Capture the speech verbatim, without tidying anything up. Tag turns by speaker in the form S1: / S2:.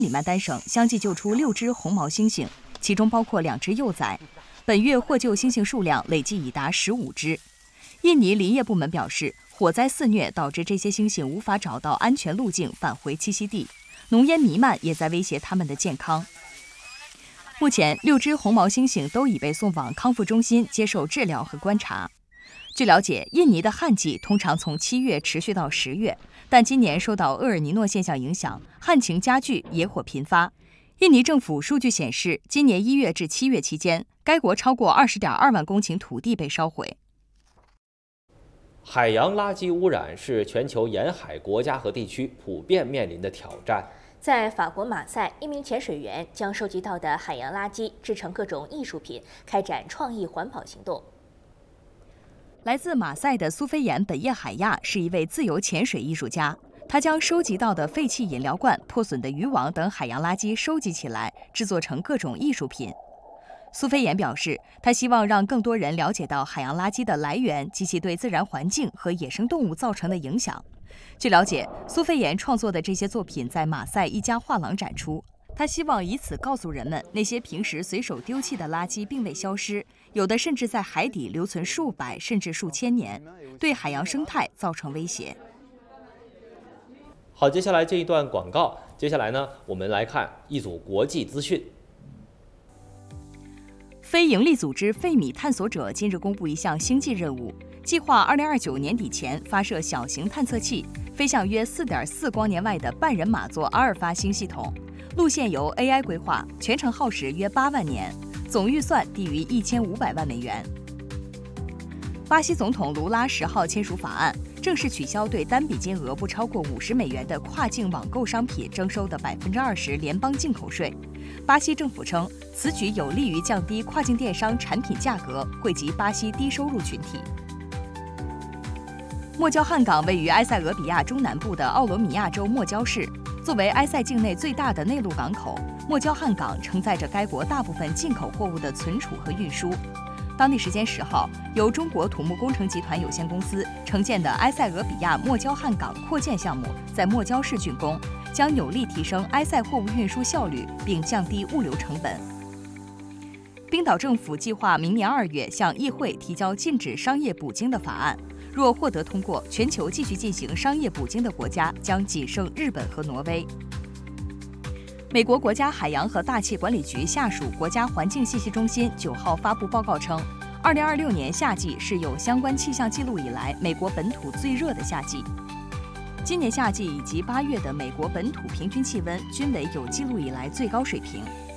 S1: 里曼丹省相继救出六只红毛猩猩，其中包括两只幼崽。本月获救猩猩数量累计已达十五只。印尼林业部门表示，火灾肆虐导致这些猩猩无法找到安全路径返回栖息地，浓烟弥漫也在威胁它们的健康。目前，六只红毛猩猩都已被送往康复中心接受治疗和观察。据了解，印尼的旱季通常从七月持续到十月，但今年受到厄尔尼诺现象影响，旱情加剧，野火频发。印尼政府数据显示，今年一月至七月期间，该国超过二十点二万公顷土地被烧毁。
S2: 海洋垃圾污染是全球沿海国家和地区普遍面临的挑战。
S3: 在法国马赛，一名潜水员将收集到的海洋垃圾制成各种艺术品，开展创意环保行动。
S1: 来自马赛的苏菲颜本叶海亚是一位自由潜水艺术家，他将收集到的废弃饮料罐、破损的渔网等海洋垃圾收集起来，制作成各种艺术品。苏菲颜表示，他希望让更多人了解到海洋垃圾的来源及其对自然环境和野生动物造成的影响。据了解，苏菲颜创作的这些作品在马赛一家画廊展出。他希望以此告诉人们，那些平时随手丢弃的垃圾并未消失，有的甚至在海底留存数百甚至数千年，对海洋生态造成威胁。
S2: 好，接下来这一段广告，接下来呢，我们来看一组国际资讯。
S1: 非营利组织费米探索者近日公布一项星际任务，计划二零二九年底前发射小型探测器，飞向约四点四光年外的半人马座阿尔法星系统。路线由 A I 规划，全程耗时约八万年，总预算低于一千五百万美元。巴西总统卢拉十号签署法案，正式取消对单笔金额不超过五十美元的跨境网购商品征收的百分之二十联邦进口税。巴西政府称，此举有利于降低跨境电商产品价格，惠及巴西低收入群体。莫焦汉港位于埃塞俄比亚中南部的奥罗米亚州莫焦市。作为埃塞境内最大的内陆港口，莫焦汉港承载着该国大部分进口货物的存储和运输。当地时间十号，由中国土木工程集团有限公司承建的埃塞俄比亚莫焦汉港扩建项目在莫焦市竣工，将有力提升埃塞货物运输效率，并降低物流成本。冰岛政府计划明年二月向议会提交禁止商业捕鲸的法案。若获得通过，全球继续进行商业捕鲸的国家将仅剩日本和挪威。美国国家海洋和大气管理局下属国家环境信息中心九号发布报告称，二零二六年夏季是有相关气象记录以来美国本土最热的夏季。今年夏季以及八月的美国本土平均气温均为有记录以来最高水平。